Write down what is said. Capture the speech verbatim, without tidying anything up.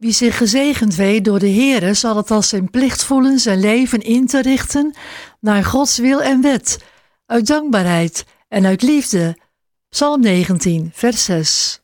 Wie zich gezegend weet door de Heere, zal het als zijn plicht voelen zijn leven in te richten naar Gods wil en wet, uit dankbaarheid en uit liefde. Psalm negentien, vers zes.